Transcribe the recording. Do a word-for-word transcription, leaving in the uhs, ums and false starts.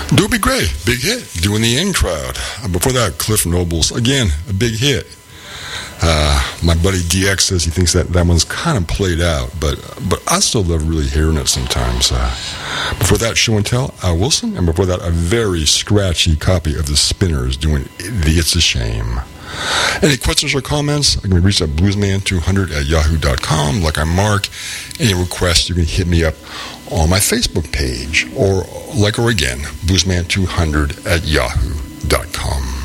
Doobie Gray, big hit, Doing the In Crowd. Uh, before that, Cliff Nobles, again, a big hit. Uh, my buddy D X says he thinks that that one's kind of played out, but but I still love really hearing it sometimes. Uh, before that, Show and Tell, Al Wilson, and before that, a very scratchy copy of The Spinners doing the It's a Shame. Any questions or comments, I can be reached at bluesman two hundred at yahoo dot com. Like I'm Mark. Any requests, you can hit me up on my Facebook page, or like or again, bluesman two hundred at yahoo dot com.